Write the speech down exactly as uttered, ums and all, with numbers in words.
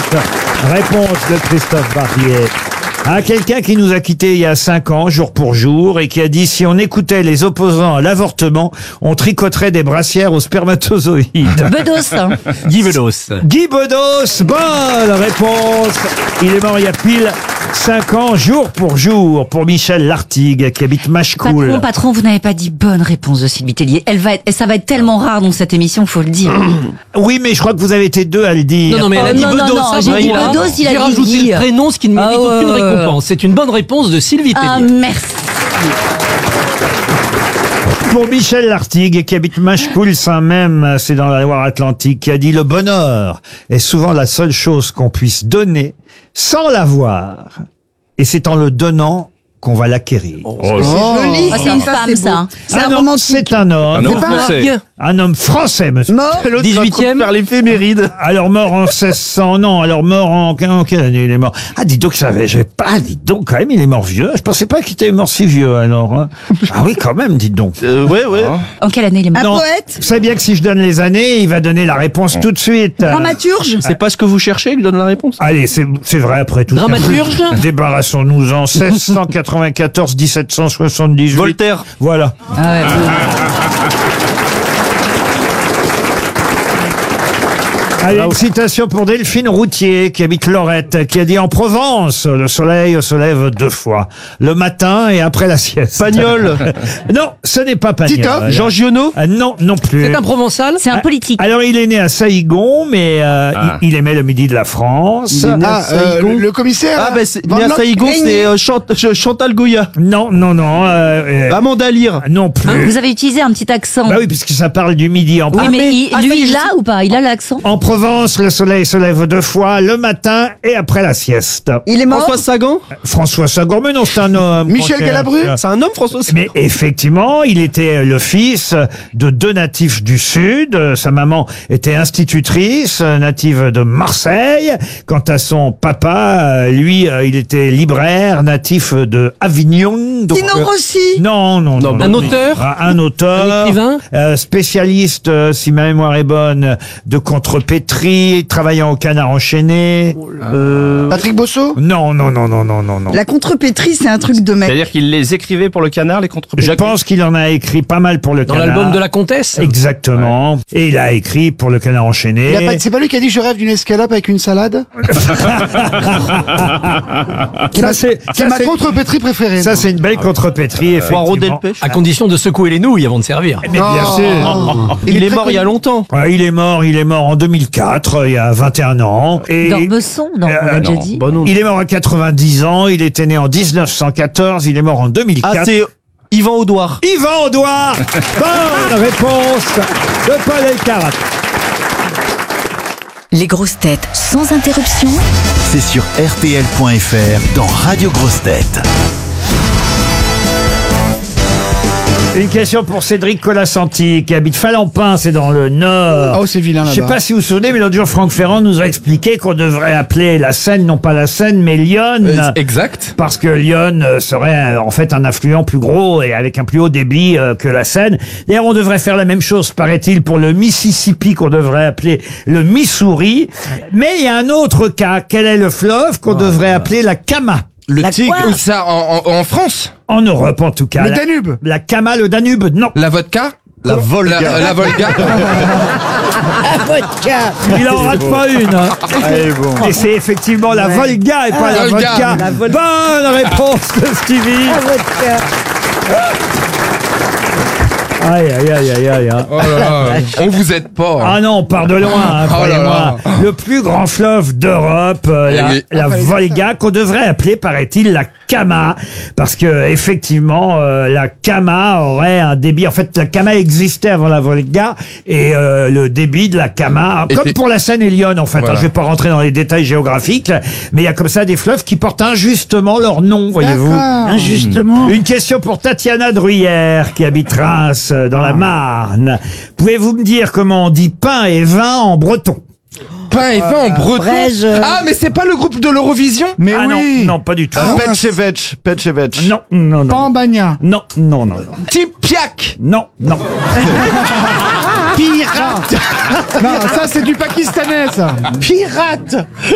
Réponse de Christophe Barbier. À quelqu'un qui nous a quittés il y a cinq ans, jour pour jour, et qui a dit si on écoutait les opposants à l'avortement, on tricoterait des brassières aux spermatozoïdes. Bedos. Hein. Guy Bedos. Guy Bedos, bonne réponse. Il est mort il y a pile cinq ans, jour pour jour, pour Michel Lartigue, qui habite Machecoul. Patron, patron, vous n'avez pas dit bonne réponse de Sylvie Tellier. Elle va être, et ça va être tellement rare dans cette émission, faut le dire. Oui, mais je crois que vous avez été deux à le dire. Non, non, mais elle a Oh, dit non, non, Bedos. non, ça, j'ai j'ai dit pas- Bedos, il a J'ai dit rajouté Guy. le prénom, ce qui ne mérite Ah, aucune ouais, ouais, récompense. C'est une bonne réponse de Sylvie Ah, Tellier. merci. Pour Michel Lartigue, qui habite Machecoul-Saint-Même, c'est dans la Loire-Atlantique, qui a dit « Le bonheur est souvent la seule chose qu'on puisse donner sans l'avoir. Et c'est en le donnant qu'on va l'acquérir. Oh, c'est joli. Ah, c'est une femme, ça. hein. C'est Ah un non, romantique. c'est un homme. Un homme C'est pas- français. Un homme français, monsieur. Mort. dix-huitième. Faire l'éphéméride. Alors mort en seize cents, non, alors mort en, en quelle année il est mort? Ah, dis donc, ça avait, j'ai pas, dis donc, quand même, il est mort vieux. Je pensais pas qu'il était mort si vieux, alors, hein. Ah oui, quand même, dites donc. Euh, ouais, ouais. En quelle année il est mort? Un Non, poète. vous savez bien que si je donne les années, il va donner la réponse tout de suite. Dramaturge. C'est pas ce que vous cherchez que donne la réponse. Allez, c'est, c'est vrai après tout. Dramaturge. Débarrassons-nous-en. seize cent quatre-vingt-quatorze, dix-sept cent soixante-dix-huit. Voltaire. Voilà. Ah ouais, Allez, une citation pour Delphine Routier, qui habite Lorette, qui a dit en Provence, le soleil se lève deux fois, le matin et après la sieste. Pagnol. Non, ce n'est pas Pagnol. Titoff. Jean Giono. Ah, non, non plus. C'est un provençal. c'est un politique. Alors, il est né à Saïgon, mais euh, Ah. il, il aimait le midi de la France. Ah, euh, le, le commissaire. Ah, ben, c'est, Van né à Blanc- Saïgon, Régnier. c'est euh, Chant- Ch- Chantal Goya. Non, non, non. Euh, euh, Amanda Lear. non plus. Vous avez utilisé un petit accent. Bah oui, puisque ça parle du midi en Oui, Provence. mais il- ah, ça y est, lui, je là sais. ou pas? Il a l'accent. En Provence, le soleil se lève deux fois, le matin et après la sieste. Il est mort. François Sagan. François Sagan, mais non, c'est un homme. Michel Quand- Galabru. C'est un homme, François Sagan. Mais effectivement, il était le fils de deux natifs du Sud. Sa maman était institutrice, native de Marseille. Quant à son papa, lui, il était libraire, natif de Avignon. Donc, Tino euh, Rossi. Non, non, non. Non, non. Un auteur. Ah, Un auteur. Un écrivain. euh, spécialiste, euh, si ma mémoire est bonne, de contrepétrie, travaillant au Canard enchaîné. Euh, Patrick Bosso. non, non, non, non, non, non, non. La contrepétrie, c'est un truc de mec. C'est-à-dire qu'il les écrivait pour le Canard, les contre. Je pense qu'il en a écrit pas mal pour le Dans Canard. l'album de la Comtesse. Exactement. Et il a écrit pour le Canard enchaîné. Il a pas- C'est pas lui qui a dit je rêve d'une escalope avec une salade. Ça, c'est, C'est ça, ma c'est- contrepétrie préférée. ça, c'est une belle contrepétrie, Poirot effectivement. Delpech. À condition de secouer les nouilles avant de servir. Mais bien Oh. sûr. Il, est est très mort il y a connu. longtemps. Ouais, il est mort, il est mort en deux mille quatre, il y a vingt et un ans. Et D'Ormesson, non, on Euh, l'a déjà non. dit. Bah non. il est mort à quatre-vingt-dix ans, il était né en dix-neuf cent quatorze, il est mort en deux mille quatre. Ah, c'est Yvan Audouard. Yvan Audouard. Bonne réponse de Paul Elkarat. Les grosses têtes sans interruption. C'est sur R T L point F R dans Radio Grosses Têtes. Une question pour Cédric Colassanti, qui habite Falampin, c'est dans le Nord. Oh, c'est vilain Je sais là-bas. pas si vous vous souvenez, mais l'autre jour, Franck Ferrand nous a expliqué qu'on devrait appeler la Seine, non pas la Seine, mais Lyon. Exact. Parce que Lyon euh, serait euh, en fait un affluent plus gros et avec un plus haut débit euh, que la Seine. D'ailleurs, on devrait faire la même chose, paraît-il, pour le Mississippi, qu'on devrait appeler le Missouri. Mais il y a un autre cas. Quel est le fleuve qu'on devrait appeler la Kama? Le La tigre. quoi Ça, en, en, en France, En Europe, en tout cas. Le La- Danube. La Kama, le Danube, non. la vodka, La Volga. la, la Volga. Il en rate pas une. Hein. Et c'est effectivement la Volga et pas la Volga. vodka. La Bonne réponse de Stevie. Aïe, aïe, aïe, aïe, aïe. hein. Oh là là, on vous aide pas. Ah non, on part de loin, hein, Oh là croyez-moi. Le plus grand fleuve d'Europe, euh, la, oui. la Volga, qu'on devrait appeler, paraît-il, la Kama, parce que effectivement, euh, la Kama aurait un débit. En fait, la Kama existait avant la Volga, et euh, le débit de la Kama, comme Était- pour la Seine et Lyon, en fait. Voilà. hein, je vais pas rentrer dans les détails géographiques, mais il y a comme ça des fleuves qui portent injustement leur nom, voyez-vous. Injustement. Une question pour Tatiana Druyère, qui habite Reims, euh, dans la Marne. Pouvez-vous me dire comment on dit pain et vin en breton? Pain et vin en breton. Brège. Ah, mais c'est pas le groupe de l'Eurovision? Mais Ah oui. non, non, pas du tout. Petchevech. Petchevech. Non, non, non. Pambagna. Non, non, non, non. Tipiak. Non, non. Pirate. Non, ça c'est du pakistanais ça. Pirate.